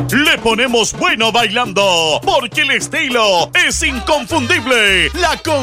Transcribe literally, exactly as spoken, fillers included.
Le ponemos bueno bailando, porque el estilo es inconfundible. La